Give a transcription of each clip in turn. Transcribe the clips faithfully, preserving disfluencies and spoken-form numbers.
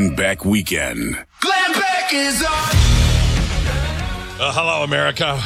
Glenn Beck Weekend. Glenn Beck is on. Uh, hello, America.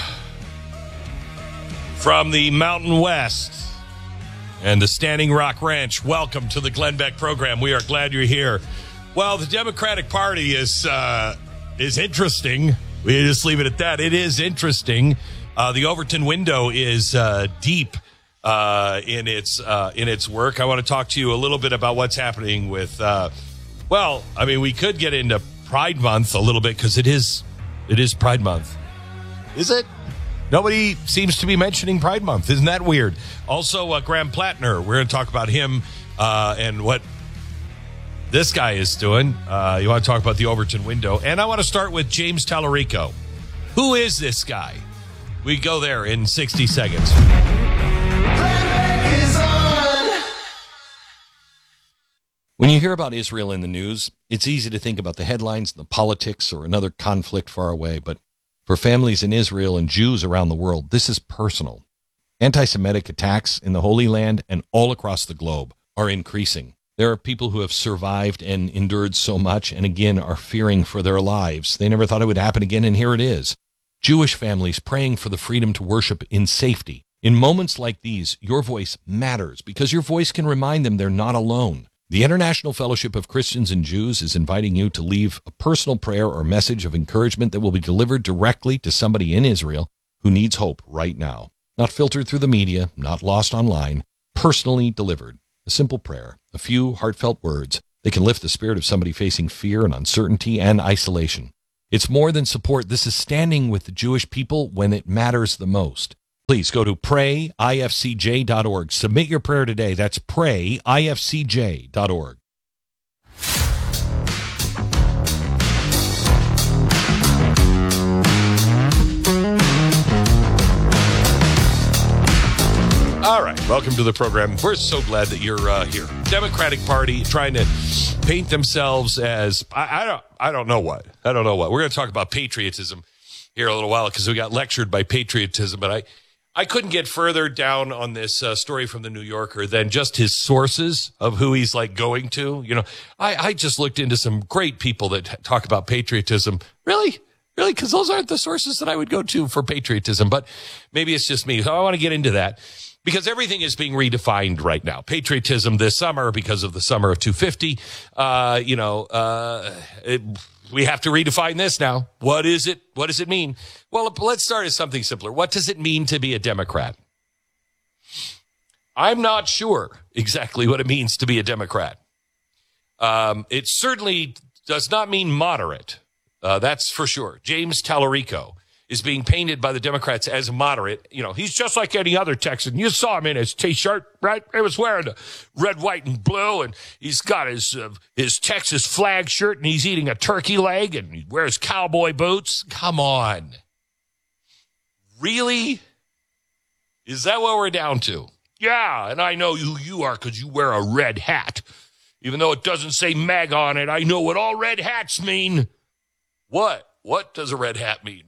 From the Mountain West and the Standing Rock Ranch, welcome to the Glenn Beck program. We are glad you're here. Well, the Democratic Party is uh, is interesting. We just leave it at that. It is interesting. Uh, the Overton window is uh, deep uh, in its uh, in its work. I want to talk to you a little bit about what's happening with. Uh, well, I mean, we could get into Pride Month a little bit because it is it is Pride Month. Is it? Nobody seems to be mentioning Pride Month. Isn't that weird? Also, uh, Graham Plattner. We're going to talk about him uh, and what this guy is doing. Uh, you want to talk about the Overton window. And I want to start with James Tallarico. Who is this guy? We go there in sixty seconds. When you hear about Israel in the news, it's easy to think about the headlines, the politics, or another conflict far away. But for families in Israel and Jews around the world, this is personal. Anti-Semitic attacks in the Holy Land and all across the globe are increasing. There are people who have survived and endured so much and again are fearing for their lives. They never thought it would happen again, and here it is. Jewish families praying for the freedom to worship in safety. In moments like these, your voice matters because your voice can remind them they're not alone. The International Fellowship of Christians and Jews is inviting you to leave a personal prayer or message of encouragement that will be delivered directly to somebody in Israel who needs hope right now. Not filtered through the media, not lost online, personally delivered. A simple prayer, a few heartfelt words that can lift the spirit of somebody facing fear and uncertainty and isolation. It's more than support. This is standing with the Jewish people when it matters the most. Please go to pray I F C J dot org. Submit your prayer today. That's pray I F C J dot org. All right, welcome to the program. We're so glad that you're uh, here. Democratic Party trying to paint themselves as I, I don't I don't know what I don't know what. We're going to talk about patriotism here a little while because we got lectured by patriotism, but I I couldn't get further down on this uh, story from the New Yorker than just his sources of who he's like going to. You know, I I just looked into some great people that talk about patriotism. Really? Really? Because those aren't the sources that I would go to for patriotism, but maybe it's just me. So I want to get into that. Because everything is being redefined right now. Patriotism this summer, because of the summer of two fifty, uh, you know, uh, it, we have to redefine this now. What is it? What does it mean? Well, let's start as something simpler. What does it mean to be a Democrat? I'm not sure exactly what it means to be a Democrat. Um, it certainly does not mean moderate. Uh, that's for sure. James Tallarico is being painted by the Democrats as moderate. You know, he's just like any other Texan. You saw him in his T-shirt, right? He was wearing the red, white, and blue, and he's got his uh, his Texas flag shirt, and he's eating a turkey leg, and he wears cowboy boots. Come on. Really? Is that what we're down to? Yeah, and I know who you are because you wear a red hat. Even though it doesn't say MAGA on it, I know what all red hats mean. What? What does a red hat mean?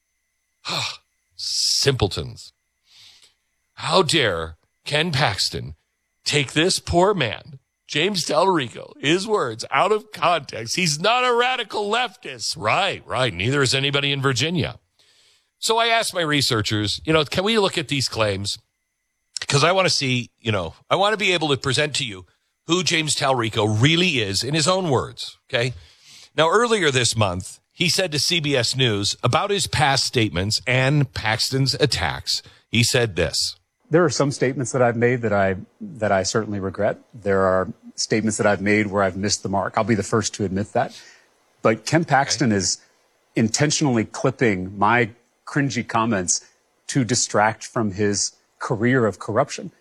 Simpletons. How dare Ken Paxton take this poor man, James Tallarico, his words, out of context. He's not a radical leftist. Right, right. Neither is anybody in Virginia. So I asked my researchers, you know, can we look at these claims? Because I want to see, you know, I want to be able to present to you who James Tallarico really is in his own words, okay? Now, earlier this month, he said to C B S News about his past statements and Paxton's attacks. He said this. There are some statements that I've made that I that I certainly regret. There are statements that I've made where I've missed the mark. I'll be the first to admit that. But Ken Paxton okay. is intentionally clipping my cringy comments to distract from his career of corruption.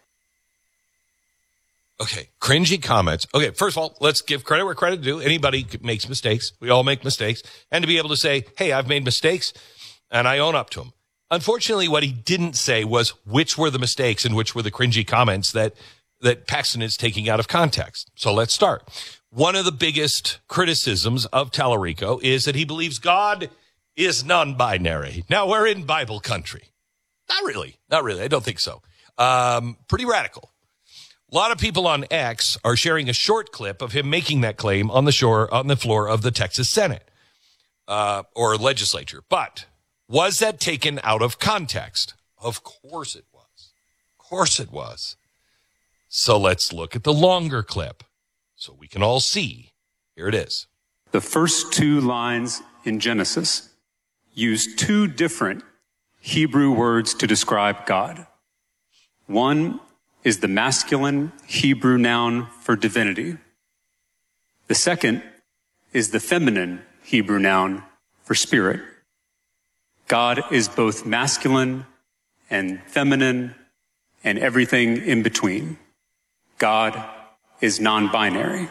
Okay, cringy comments. Okay, first of all, let's give credit where credit due. Anybody makes mistakes. We all make mistakes. And to be able to say, hey, I've made mistakes, and I own up to them. Unfortunately, what he didn't say was which were the mistakes and which were the cringy comments that, that Paxton is taking out of context. So let's start. One of the biggest criticisms of Tallarico is that he believes God is non-binary. Now, we're in Bible country. Not really. Not really. I don't think so. Um, pretty radical. A lot of people on X are sharing a short clip of him making that claim on the shore, on the floor of the Texas Senate uh, or legislature. But was that taken out of context? Of course it was. Of course it was. So let's look at the longer clip so we can all see. Here it is. The first two lines in Genesis use two different Hebrew words to describe God. One is the masculine Hebrew noun for divinity. The second is the feminine Hebrew noun for spirit. God is both masculine and feminine and everything in between. God is non-binary.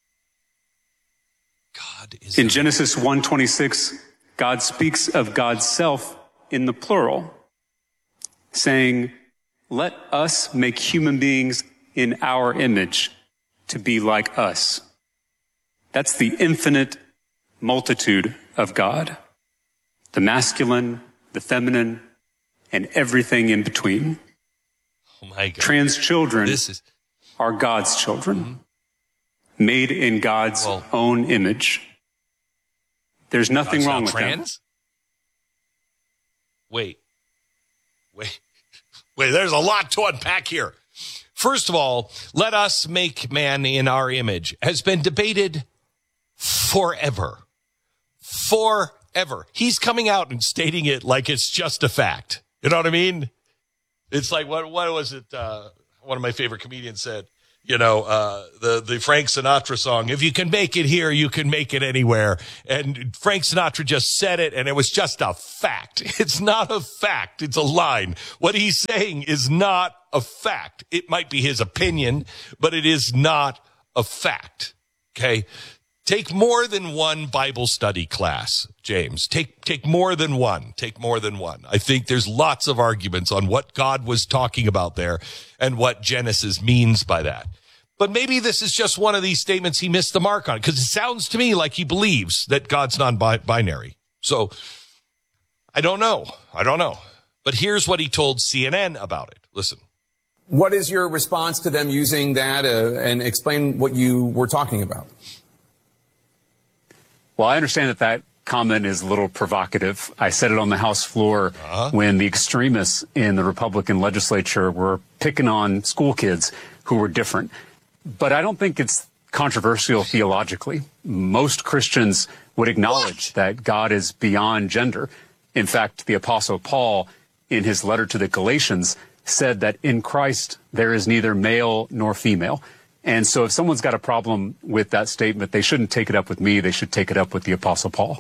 God is in Genesis one twenty-six, God speaks of God's self in the plural, saying, "Let us make human beings in our image to be like us." That's the infinite multitude of God, the masculine, the feminine, and everything in between. Oh my God. Trans children This is... are God's children, mm-hmm. made in God's well, own image. There's nothing God's wrong with trans? Them. Wait, wait, wait, there's a lot to unpack here. First of all, let us make man in our image has been debated forever. Forever. He's coming out and stating it like it's just a fact. You know what I mean? It's like, what, what was it? Uh, one of my favorite comedians said, you know, uh, the, the Frank Sinatra song, if you can make it here, you can make it anywhere. And Frank Sinatra just said it, and it was just a fact. It's not a fact. It's a line. What he's saying is not a fact. It might be his opinion, but it is not a fact. Okay? Take more than one Bible study class, James. Take, take more than one. Take more than one. I think there's lots of arguments on what God was talking about there and what Genesis means by that. But maybe this is just one of these statements he missed the mark on, because it sounds to me like he believes that God's non-binary. So I don't know. I don't know. But here's what he told C N N about it. Listen. What is your response to them using that uh, and explain what you were talking about? Well, I understand that that comment is a little provocative. I said it on the House floor uh-huh. when the extremists in the Republican legislature were picking on school kids who were different. But I don't think it's controversial theologically. Most Christians would acknowledge what? that God is beyond gender. In fact, the Apostle Paul, in his letter to the Galatians, said that in Christ there is neither male nor female. And so if someone's got a problem with that statement, they shouldn't take it up with me. They should take it up with the Apostle Paul.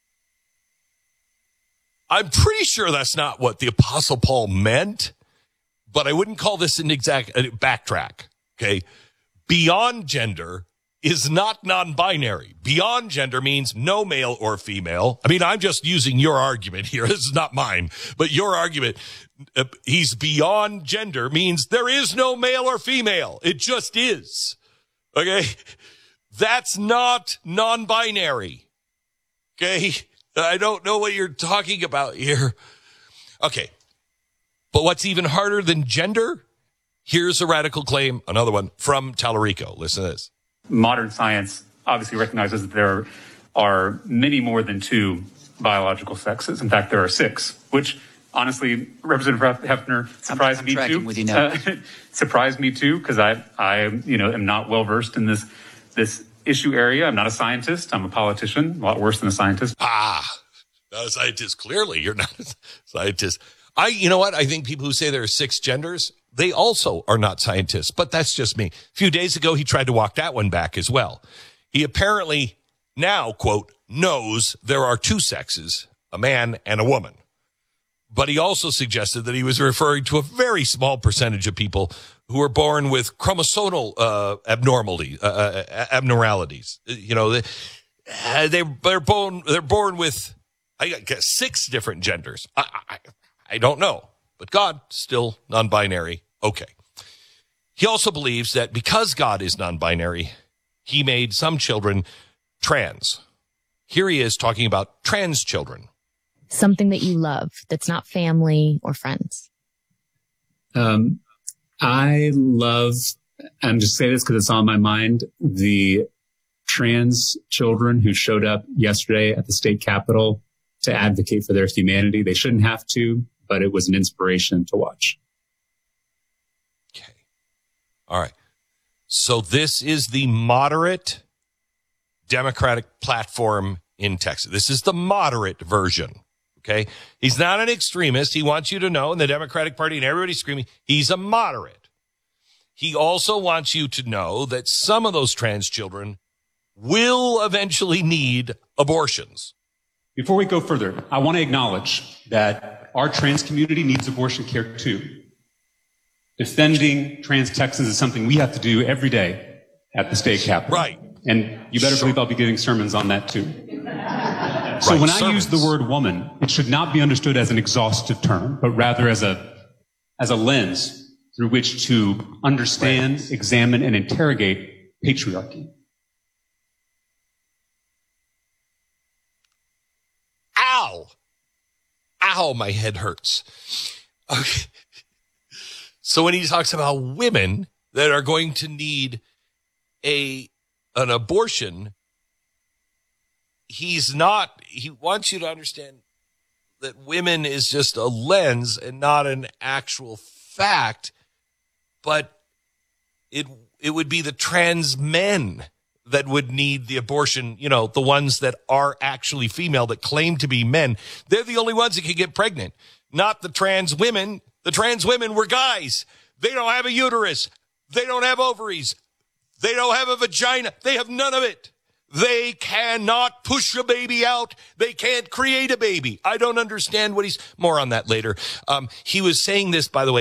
I'm pretty sure that's not what the Apostle Paul meant, but I wouldn't call this an exact uh, backtrack. Okay. Beyond gender is not non-binary. Beyond gender means no male or female. I mean, I'm just using your argument here. This is not mine, but your argument. Uh, he's beyond gender means there is no male or female. It just is. Okay. That's not non-binary. Okay. I don't know what you're talking about here. Okay. But what's even harder than gender? Here's a radical claim, another one from Tallarico. Listen to this. Modern science obviously recognizes that there are many more than two biological sexes. In fact, there are six, which honestly, Representative Hefner surprised I'm, I'm me too. With you now. Uh, surprised me too, because I, I, you know, am not well versed in this this issue area. I'm not a scientist. I'm a politician. A lot worse than a scientist. Ah, not a scientist. Clearly, you're not a scientist. I, you know what? I think people who say there are six genders, they also are not scientists, but that's just me. A few days ago, he tried to walk that one back as well. He apparently now, quote, knows there are two sexes, a man and a woman. But he also suggested that he was referring to a very small percentage of people who are born with chromosomal uh, abnormality, uh, uh, abnormalities. You know, they, uh, they, they're born, they're born with, I guess, six different genders. I, I, I don't know, but God, still non-binary. Okay. He also believes that because God is non-binary, he made some children trans. Here he is talking about trans children. Something that you love that's not family or friends. Um, I love I'm just saying this because it's on my mind. The trans children who showed up yesterday at the state capitol to advocate for their humanity, they shouldn't have to, but it was an inspiration to watch. Okay. All right. So this is the moderate Democratic platform in Texas. This is the moderate version. Okay. He's not an extremist. He wants you to know, in the Democratic Party and everybody's screaming, he's a moderate. He also wants you to know that some of those trans children will eventually need abortions. Before we go further, I want to acknowledge that our trans community needs abortion care too. Defending trans Texans is something we have to do every day at the state capitol. Right. And you better Sure. believe I'll be giving sermons on that too. So Right, when I sermons. use the word woman, it should not be understood as an exhaustive term, but rather as a, as a lens through which to understand, right. examine, and interrogate patriarchy. Ow! Ow, my head hurts. Okay. So when he talks about women that are going to need a an abortion, he's not, he wants you to understand that women is just a lens and not an actual fact, but it it would be the trans men that would need the abortion, you know, the ones that are actually female, that claim to be men. They're the only ones that can get pregnant, not the trans women. The trans women were guys. They don't have a uterus. They don't have ovaries. They don't have a vagina. They have none of it. They cannot push a baby out. They can't create a baby. I don't understand what he's, more on that later. Um, he was saying this, by the way,